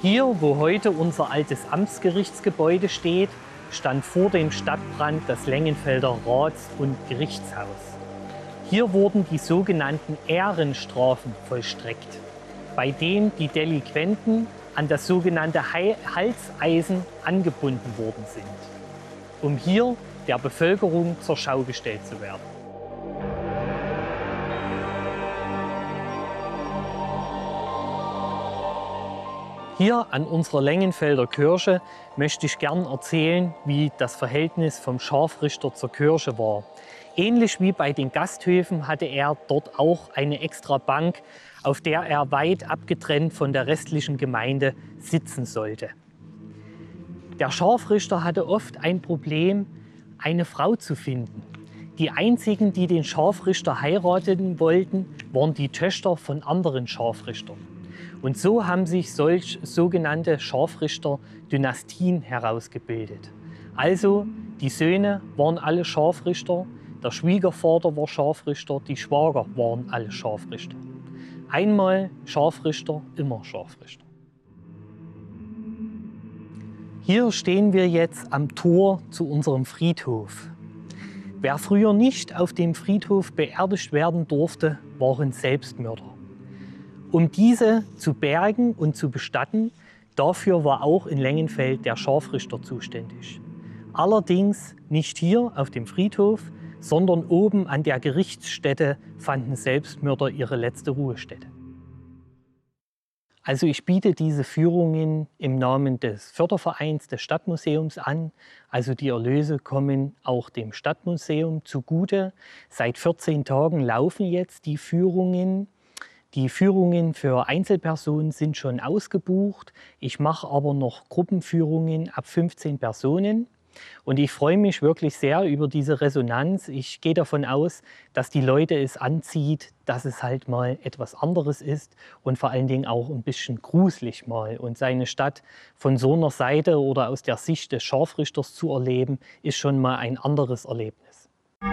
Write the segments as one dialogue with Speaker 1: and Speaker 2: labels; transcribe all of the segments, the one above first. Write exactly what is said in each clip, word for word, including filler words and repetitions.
Speaker 1: Hier, wo heute unser altes Amtsgerichtsgebäude steht, stand vor dem Stadtbrand das Lengenfelder Rats- und Gerichtshaus. Hier wurden die sogenannten Ehrenstrafen vollstreckt, bei denen die Delinquenten an das sogenannte Halseisen angebunden worden sind, um hier der Bevölkerung zur Schau gestellt zu werden. Hier an unserer Lengenfelder Kirche möchte ich gern erzählen, wie das Verhältnis vom Scharfrichter zur Kirche war. Ähnlich wie bei den Gasthöfen hatte er dort auch eine extra Bank, auf der er weit abgetrennt von der restlichen Gemeinde sitzen sollte. Der Scharfrichter hatte oft ein Problem, eine Frau zu finden. Die einzigen, die den Scharfrichter heiraten wollten, waren die Töchter von anderen Scharfrichtern. Und so haben sich solch sogenannte Scharfrichter-Dynastien herausgebildet. Also die Söhne waren alle Scharfrichter, der Schwiegervater war Scharfrichter, die Schwager waren alle Scharfrichter. Einmal Scharfrichter, immer Scharfrichter. Hier stehen wir jetzt am Tor zu unserem Friedhof. Wer früher nicht auf dem Friedhof beerdigt werden durfte, waren Selbstmörder. Um diese zu bergen und zu bestatten, dafür war auch in Lengenfeld der Scharfrichter zuständig. Allerdings nicht hier auf dem Friedhof, sondern oben an der Gerichtsstätte fanden Selbstmörder ihre letzte Ruhestätte. Also ich biete diese Führungen im Namen des Fördervereins des Stadtmuseums an. Also die Erlöse kommen auch dem Stadtmuseum zugute. Seit vierzehn Tagen laufen jetzt die Führungen. Die Führungen für Einzelpersonen sind schon ausgebucht. Ich mache aber noch Gruppenführungen ab fünfzehn Personen. Und ich freue mich wirklich sehr über diese Resonanz. Ich gehe davon aus, dass die Leute es anzieht, dass es halt mal etwas anderes ist und vor allen Dingen auch ein bisschen gruselig mal. Und seine Stadt von so einer Seite oder aus der Sicht des Scharfrichters zu erleben, ist schon mal ein anderes Erlebnis.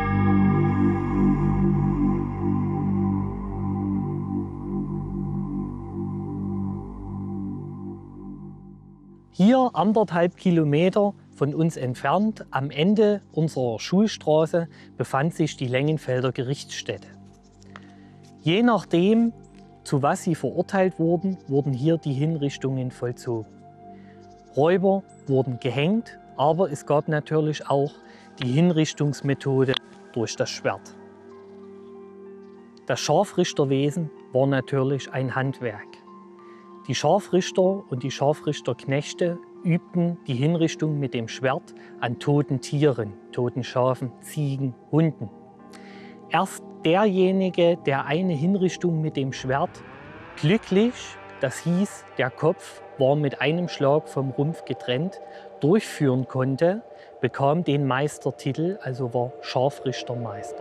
Speaker 1: Hier anderthalb Kilometer von uns entfernt, am Ende unserer Schulstraße, befand sich die Lengenfelder Gerichtsstätte. Je nachdem, zu was sie verurteilt wurden, wurden hier die Hinrichtungen vollzogen. Räuber wurden gehängt, aber es gab natürlich auch die Hinrichtungsmethode durch das Schwert. Das Scharfrichterwesen war natürlich ein Handwerk. Die Scharfrichter und die Scharfrichterknechte übten die Hinrichtung mit dem Schwert an toten Tieren, toten Schafen, Ziegen, Hunden. Erst derjenige, der eine Hinrichtung mit dem Schwert glücklich, das hieß, der Kopf war mit einem Schlag vom Rumpf getrennt, durchführen konnte, bekam den Meistertitel, also war Scharfrichtermeister.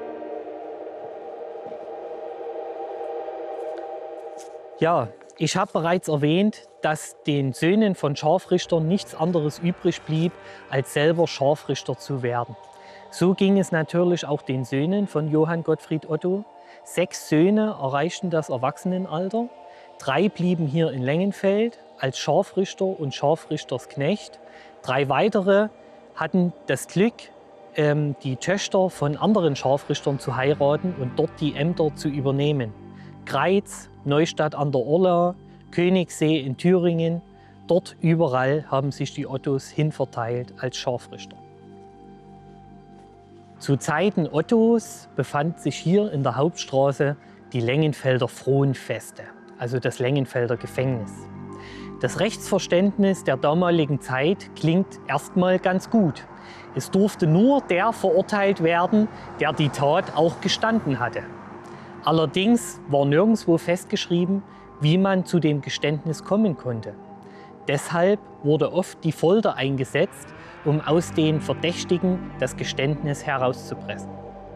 Speaker 1: Ja, ich habe bereits erwähnt, dass den Söhnen von Scharfrichtern nichts anderes übrig blieb, als selber Scharfrichter zu werden. So ging es natürlich auch den Söhnen von Johann Gottfried Otto. Sechs Söhne erreichten das Erwachsenenalter. Drei blieben hier in Lengenfeld als Scharfrichter und Scharfrichtersknecht. Drei weitere hatten das Glück, die Töchter von anderen Scharfrichtern zu heiraten und dort die Ämter zu übernehmen. Greiz, Neustadt an der Orla, Königssee in Thüringen. Dort überall haben sich die Ottos hinverteilt als Scharfrichter. Zu Zeiten Ottos befand sich hier in der Hauptstraße die Lengenfelder Fronfeste, also das Lengenfelder Gefängnis. Das Rechtsverständnis der damaligen Zeit klingt erstmal ganz gut. Es durfte nur der verurteilt werden, der die Tat auch gestanden hatte. Allerdings war nirgendwo festgeschrieben, wie man zu dem Geständnis kommen konnte. Deshalb wurde oft die Folter eingesetzt, um aus den Verdächtigen das Geständnis herauszupressen.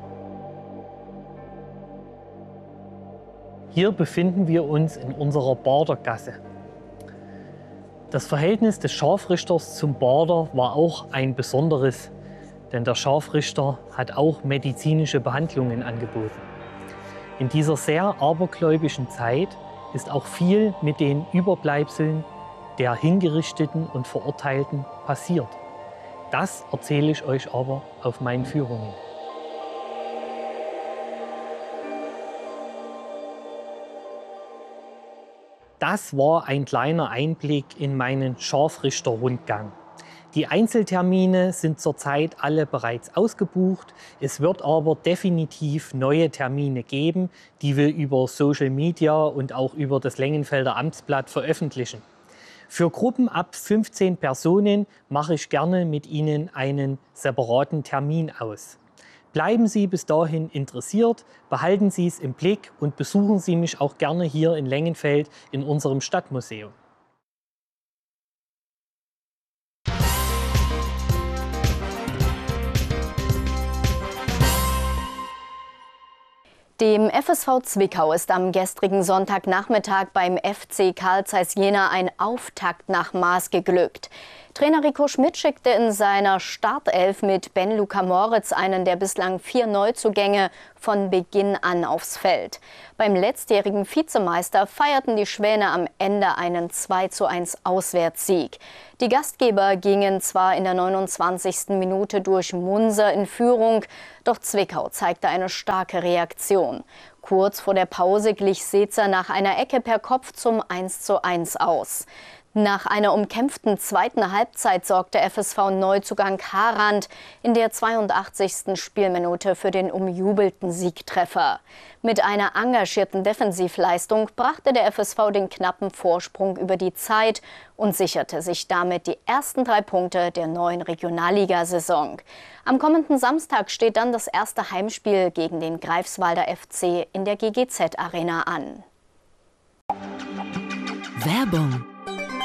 Speaker 1: Hier befinden wir uns in unserer Badergasse. Das Verhältnis des Scharfrichters zum Bader war auch ein besonderes, denn der Scharfrichter hat auch medizinische Behandlungen angeboten. In dieser sehr abergläubischen Zeit ist auch viel mit den Überbleibseln der Hingerichteten und Verurteilten passiert. Das erzähle ich euch aber auf meinen Führungen. Das war ein kleiner Einblick in meinen Scharfrichterrundgang. Die Einzeltermine sind zurzeit alle bereits ausgebucht. Es wird aber definitiv neue Termine geben, die wir über Social Media und auch über das Längenfelder Amtsblatt veröffentlichen. Für Gruppen ab fünfzehn Personen mache ich gerne mit Ihnen einen separaten Termin aus. Bleiben Sie bis dahin interessiert, behalten Sie es im Blick und besuchen Sie mich auch gerne hier in Längenfeld in unserem Stadtmuseum.
Speaker 2: Dem F S V Zwickau ist am gestrigen Sonntagnachmittag beim F C Carl Zeiss Jena ein Auftakt nach Maß geglückt. Trainer Rico Schmidt schickte in seiner Startelf mit Ben-Luca Moritz einen der bislang vier Neuzugänge von Beginn an aufs Feld. Beim letztjährigen Vizemeister feierten die Schwäne am Ende einen zwei zu eins Auswärtssieg. Die Gastgeber gingen zwar in der neunundzwanzigsten Minute durch Munser in Führung, doch Zwickau zeigte eine starke Reaktion. Kurz vor der Pause glich Sezer nach einer Ecke per Kopf zum eins zu eins aus. Nach einer umkämpften zweiten Halbzeit sorgte F S V-Neuzugang Harand in der zweiundachtzigsten Spielminute für den umjubelten Siegtreffer. Mit einer engagierten Defensivleistung brachte der F S V den knappen Vorsprung über die Zeit und sicherte sich damit die ersten drei Punkte der neuen Regionalligasaison. Am kommenden Samstag steht dann das erste Heimspiel gegen den Greifswalder F C in der G G Z-Arena an.
Speaker 3: Werbung.